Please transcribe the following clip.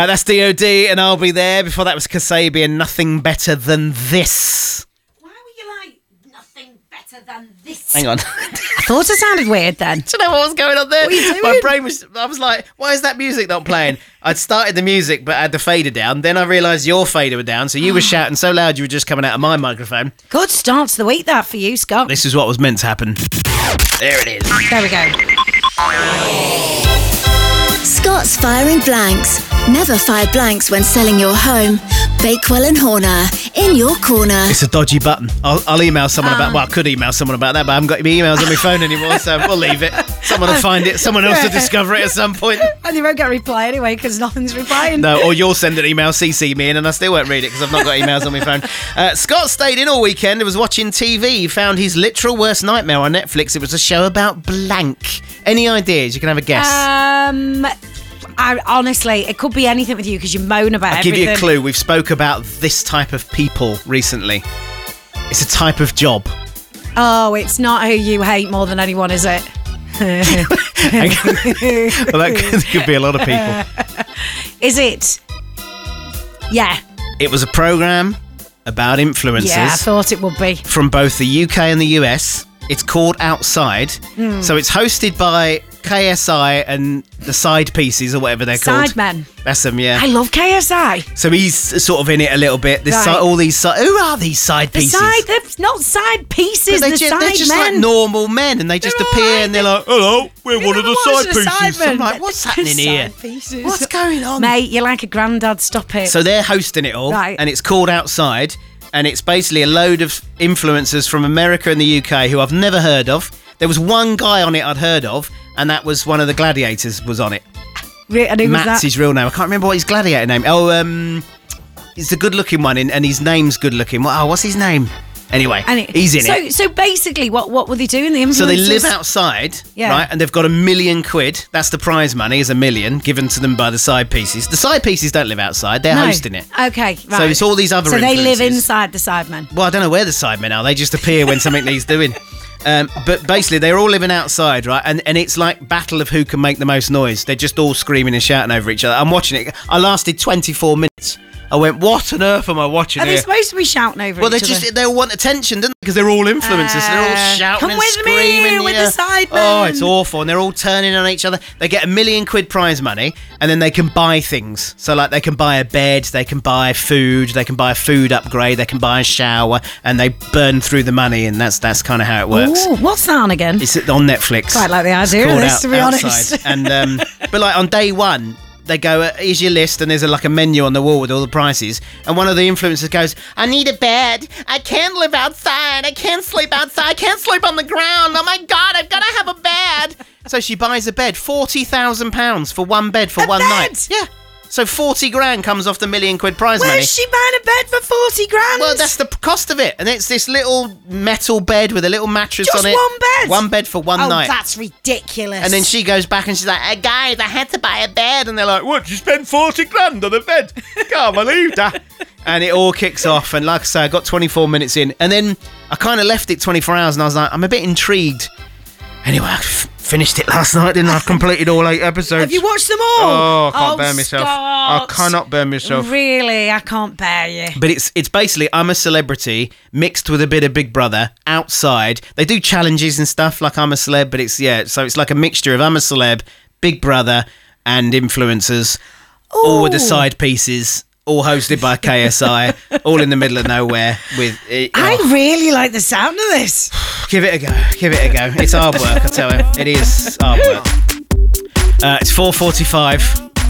That's DOD and I'll Be There. Before that was Kasabian, Nothing Better Than This. Why were you like, nothing better than this? Hang on. I thought it sounded weird then. Do you know what was going on there? What are you doing? My brain I was like, why is that music not playing? I'd started the music but had the fader down. Then I realised your fader was down, so you were shouting so loud you were just coming out of my microphone. Good start to the week, that, for you, Scott. This is what was meant to happen. There it is. There we go. Scott's firing blanks. Never fire blanks when selling your home. Bakewell and Horner, in your corner. It's a dodgy button. I'll email someone about... Well, I could email someone about that, but I haven't got any emails on my phone anymore, so we'll leave it. Someone will find it. Someone else will discover it at some point. And you won't get a reply anyway, because nothing's replying. No, or you'll send an email, CC me in, and I still won't read it because I've not got emails on my phone. Scott stayed in all weekend and was watching TV. He found his literal worst nightmare on Netflix. It was a show about blank. Any ideas? You can have a guess. Honestly, it could be anything with you because you moan about I'll give everything. you a clue. We've spoke about this type of people recently. It's a type of job. Oh, it's not who you hate more than anyone, is it? Well, that could be a lot of people. Is it? Yeah. It was a programme about influencers. Yeah, I thought it would be. From both the UK and the US. It's called Outside. So it's hosted by KSI and the Side Pieces or whatever they're called. Sidemen. That's them, yeah. I love KSI. So he's sort of in it a little bit. This Right. all these who are these side pieces? They're not side pieces, But they're they're side just men. like normal men, and they just They're appear alright. and they're like, "Hello, we're one of the side pieces." Sidemen. I'm like, "What's happening here? Side pieces. What's going on?" Mate, you're like a granddad, stop it. So they're hosting it all, Right. and it's called Outside, and it's basically a load of influencers from America and the UK who I've never heard of. There was one guy on it I'd heard of, and that was one of the gladiators was on it. And who was Matt's that? his real name. I can't remember what his gladiator name. Oh, he's the good-looking one, and his name's good-looking. What's his name? Anyway, he's in it. So basically, what were they doing? The influencers? So they live outside, Yeah. right? And they've got £1 million. That's the prize money, is $1 million given to them by the side pieces. The side pieces don't live outside; they're No. hosting it. Okay, right. So it's all these other. So they live influencers. inside the Sidemen. Well, I don't know where the sidemen are. They just appear when something needs doing. But basically, they're all living outside, right? And it's like battle of who can make the most noise. They're just all screaming and shouting over each other. I'm watching it. I lasted 24 minutes. I went, what on earth am I watching Are here? they supposed to be shouting over Well, each other? they all want attention, don't they? Because they're all influencers. So they're all shouting come and with me screaming. with the Sidemen. Oh, it's awful. And they're all turning on each other. They get £1 million prize money, and then they can buy things. So, like, they can buy a bed, they can buy food, they can buy a food upgrade, they can buy a shower, and they burn through the money, and that's kind of how it works. Ooh, what's that on again? It's on Netflix. Quite like the It's idea of called this, to be honest. Outside. And but like on day one, they go, here's your list, and there's like a menu on the wall with all the prices. And one of the influencers goes, I need a bed. I can't live outside. I can't sleep outside. I can't sleep on the ground. Oh my God, I've got to have a bed. So she buys a bed, £40,000 for one bed for one bed? night. Yeah. So 40 grand comes off the £1 million prize money. Where's she buying a bed for 40 grand? Well, that's the cost of it. And it's this little metal bed with a little mattress Just on it. one bed? One bed for one night. Oh, that's ridiculous. And then she goes back and she's like, hey, guys, I had to buy a bed. And they're like, what, you spent 40 grand on a bed? Can't believe that. And it all kicks off. And like I say, I got 24 minutes in. And then I kind of left it 24 hours and I was like, I'm a bit intrigued. Anyway, I finished it last night, didn't I? I've completed all 8 episodes. Have you watched them all? Oh, I can't bear myself. Scott. I cannot bear myself. Really, I can't bear you. But it's basically I'm a celebrity mixed with a bit of Big Brother outside. They do challenges and stuff like I'm a celeb, but so it's like a mixture of I'm a celeb, Big Brother, and influencers, all with the side pieces, all hosted by KSI, all in the middle of nowhere. I really like the sound of this. Give it a go. It's hard work, I tell you. It is hard work. It's 4:45.